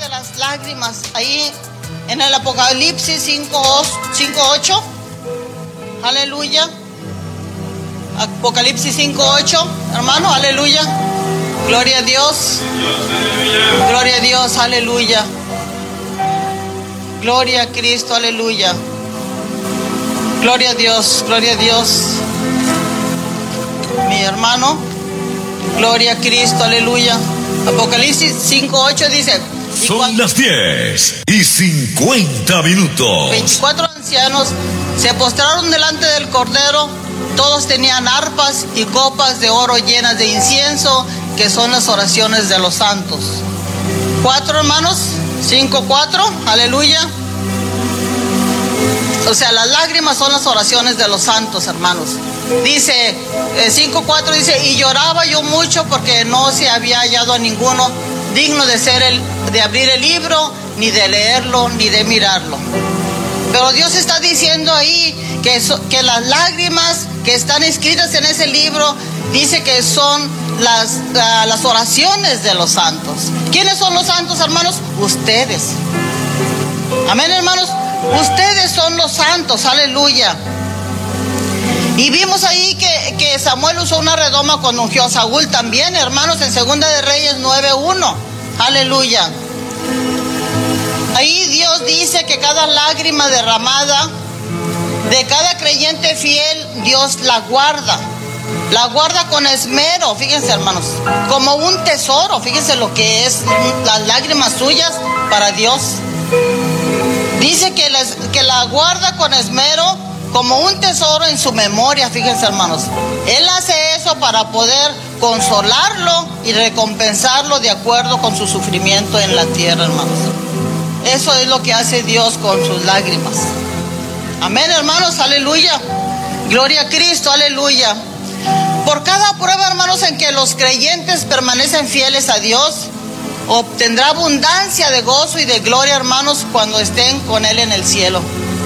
de las lágrimas ahí en el Apocalipsis 5:8. Aleluya. Apocalipsis 5:8, hermano, aleluya. Gloria a Dios. Gloria a Dios, aleluya. Gloria a Cristo, aleluya. Gloria a Dios, gloria a Dios. Mi hermano, gloria a Cristo, aleluya. Apocalipsis 5:8 dice: son las 10:50. 24 ancianos se postraron delante del Cordero. Todos tenían arpas y copas de oro llenas de incienso, que son las oraciones de los santos. 4, hermanos, 5:4, aleluya. O sea, las lágrimas son las oraciones de los santos, hermanos. Dice, 5:4 dice: y lloraba yo mucho porque no se había hallado a ninguno digno de abrir el libro, ni de leerlo, ni de mirarlo. Pero Dios está diciendo ahí que las lágrimas que están escritas en ese libro, dice que son las oraciones de los santos. ¿Quiénes son los santos, hermanos? Ustedes. Amén, hermanos. Ustedes son los santos, aleluya. Y vimos ahí que Samuel usó una redoma cuando ungió a Saúl también, hermanos, en 2 de Reyes 9:1. Aleluya. Ahí Dios dice que cada lágrima derramada de cada creyente fiel, Dios la guarda con esmero, fíjense, hermanos, como un tesoro. Fíjense lo que es las lágrimas suyas para Dios. Dice que la guarda con esmero como un tesoro en su memoria, fíjense, hermanos. Él hace eso para poder consolarlo y recompensarlo de acuerdo con su sufrimiento en la tierra, hermanos. Eso es lo que hace Dios con sus lágrimas. Amén, hermanos, aleluya. Gloria a Cristo, aleluya. Por cada prueba, hermanos, en que los creyentes permanecen fieles a Dios, obtendrá abundancia de gozo y de gloria, hermanos, cuando estén con Él en el cielo.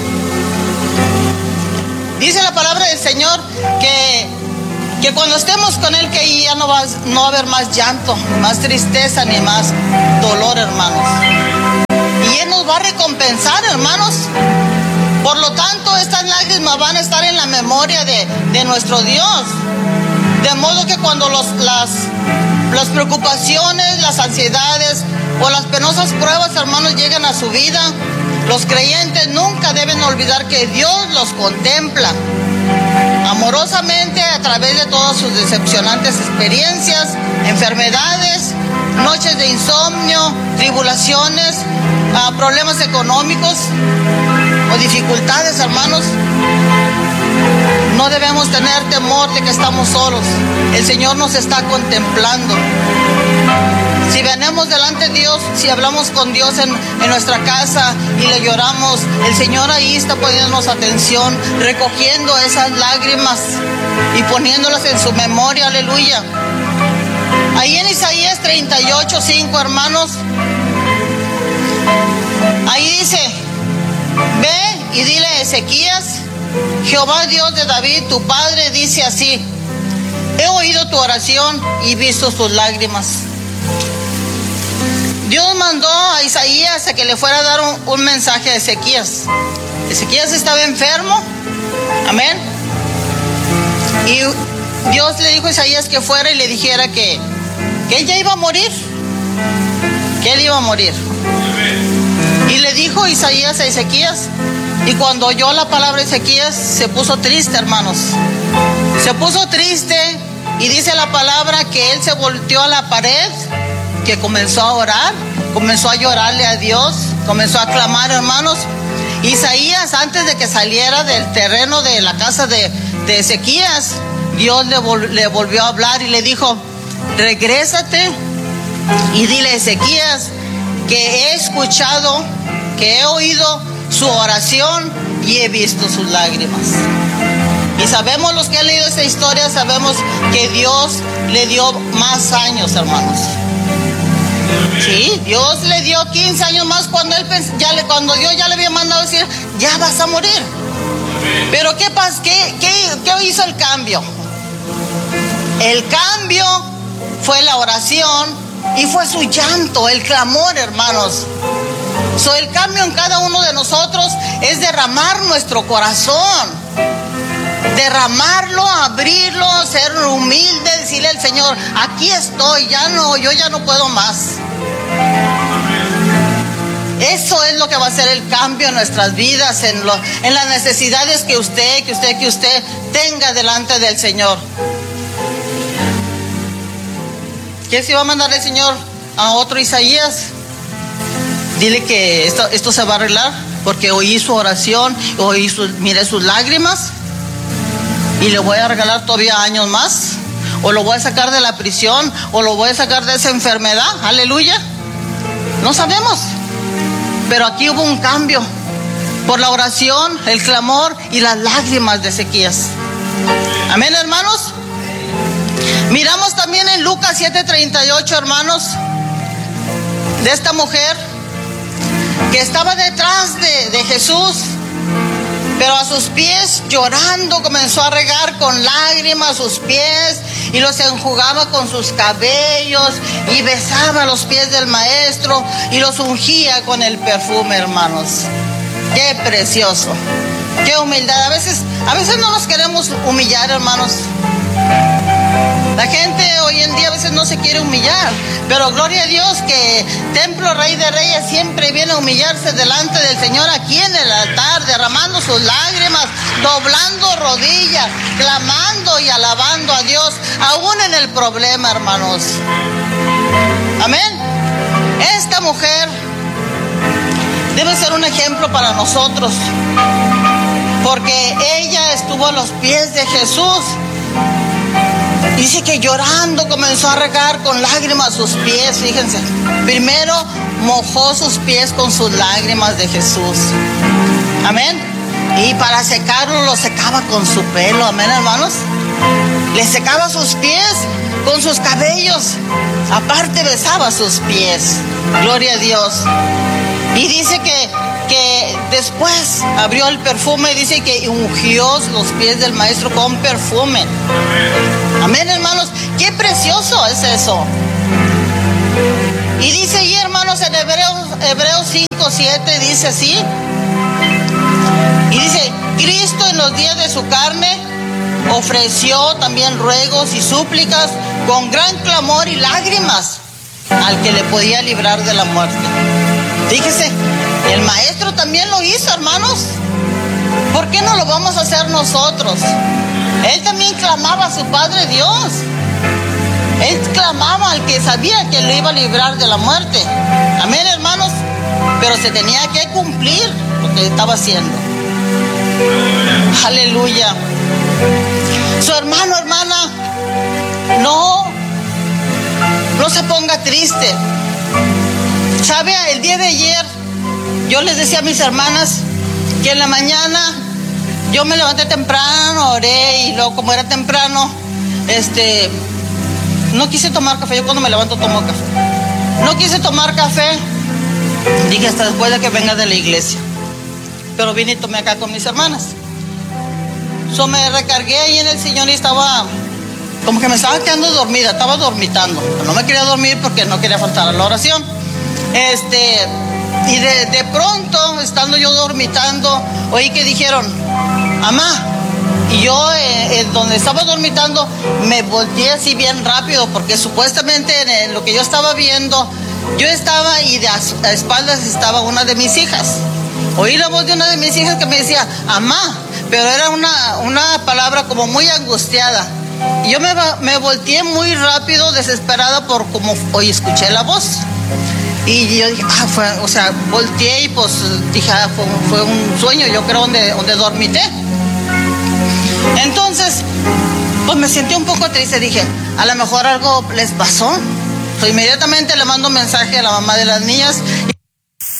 Dice la palabra del Señor que cuando estemos con Él, que ahí ya no va a haber más llanto, más tristeza, ni más dolor, hermanos. Y Él nos va a recompensar, hermanos. Por lo tanto, estas lágrimas van a estar en la memoria de nuestro Dios. De modo que cuando las preocupaciones, las ansiedades o las penosas pruebas, hermanos, lleguen a su vida, los creyentes nunca deben olvidar que Dios los contempla amorosamente a través de todas sus decepcionantes experiencias, enfermedades, noches de insomnio, tribulaciones, problemas económicos o dificultades, hermanos. No debemos tener temor de que estamos solos. El Señor nos está contemplando. Si venimos delante de Dios, si hablamos con Dios en nuestra casa y le lloramos, el Señor ahí está poniéndonos atención, recogiendo esas lágrimas y poniéndolas en su memoria, aleluya. Ahí en Isaías 38:5, hermanos, ahí dice: ve y dile a Ezequías: Jehová Dios de David, tu padre, dice así: he oído tu oración y visto sus lágrimas. Dios mandó a Isaías a que le fuera a dar un mensaje a Ezequías. Ezequías estaba enfermo, amén. Y Dios le dijo a Isaías que fuera y le dijera que él ya iba a morir, que él iba a morir. Y le dijo Isaías a Ezequías, y cuando oyó la palabra de Ezequías se puso triste, hermanos. Se puso triste, y dice la palabra que él se volteó a la pared, que comenzó a orar, comenzó a llorarle a Dios, comenzó a clamar, hermanos. Isaías, antes de que saliera del terreno de la casa de Ezequías, Dios le volvió a hablar y le dijo: regrésate y dile a Ezequías que he escuchado, que he oído su oración y he visto sus lágrimas. Y sabemos, los que han leído esta historia, sabemos que Dios le dio más años, hermanos. Sí, Dios le dio 15 años más cuando Dios ya le había mandado decir: ya vas a morir. Pero ¿qué pasa? ¿Qué hizo el cambio? El cambio fue la oración y fue su llanto, el clamor, hermanos. El cambio en cada uno de nosotros es derramar nuestro corazón, derramarlo, abrirlo, ser humilde, decirle al Señor, aquí estoy, yo ya no puedo más. Eso es lo que va a hacer el cambio en nuestras vidas, en las necesidades que usted tenga delante del Señor. ¿Qué si va a mandar el Señor a otro Isaías? Dile que esto se va a arreglar, porque oí su oración, miré sus lágrimas, y le voy a regalar todavía años más, o lo voy a sacar de la prisión, o lo voy a sacar de esa enfermedad. Aleluya. No sabemos, pero aquí hubo un cambio por la oración, el clamor y las lágrimas de Ezequías. Amén, hermanos. Miramos también en Lucas 7:38, hermanos, de esta mujer que estaba detrás de Jesús, pero a sus pies, llorando, comenzó a regar con lágrimas sus pies y los enjugaba con sus cabellos y besaba los pies del maestro y los ungía con el perfume, hermanos. Qué precioso, qué humildad. A veces no nos queremos humillar, hermanos. La gente hoy en día a veces no se quiere humillar, pero gloria a Dios que Templo Rey de Reyes siempre viene a humillarse delante del Señor aquí en el altar, derramando sus lágrimas, doblando rodillas, clamando y alabando a Dios, aún en el problema, hermanos. Amén. Esta mujer debe ser un ejemplo para nosotros, porque ella estuvo a los pies de Jesús. Dice que llorando comenzó a regar con lágrimas sus pies, fíjense. Primero mojó sus pies con sus lágrimas de Jesús. Amén. Y para secarlo lo secaba con su pelo. Amén, hermanos. Le secaba sus pies con sus cabellos. Aparte besaba sus pies. Gloria a Dios. Y dice que después abrió el perfume y dice que ungió los pies del maestro con perfume. Amén, hermanos. Qué precioso es eso. Y dice ahí, hermanos, en Hebreos 5:7 dice así. Y dice, Cristo en los días de su carne ofreció también ruegos y súplicas con gran clamor y lágrimas al que le podía librar de la muerte. Fíjese, el maestro también lo hizo, hermanos. ¿Por qué no lo vamos a hacer nosotros? Él también clamaba a su Padre Dios. Él clamaba al que sabía que lo iba a librar de la muerte. Amén, hermanos. Pero se tenía que cumplir lo que estaba haciendo. Aleluya. Su hermano, hermana, no se ponga triste. ¿Sabe? El día de ayer yo les decía a mis hermanas que en la mañana yo me levanté temprano, oré, y luego como era temprano, no quise tomar café. Yo cuando me levanto tomo café. No quise tomar café. Dije hasta después de que venga de la iglesia. Pero vine y tomé acá con mis hermanas. Me recargué ahí en el sillón y estaba como que me estaba quedando dormida, estaba dormitando. No me quería dormir porque no quería faltar a la oración. Y de pronto, estando yo dormitando, oí que dijeron, mamá. Y yo, donde estaba dormitando, me volteé así bien rápido, porque supuestamente en lo que yo estaba viendo, yo estaba y a espaldas estaba una de mis hijas. Oí la voz de una de mis hijas que me decía, mamá, pero era una palabra como muy angustiada. Y yo me volteé muy rápido, desesperada por como hoy escuché la voz. Y yo dije, volteé y pues dije, fue un sueño, yo creo, donde dormité. Entonces, pues me sentí un poco triste, dije, a lo mejor algo les pasó. Inmediatamente le mando un mensaje a la mamá de las niñas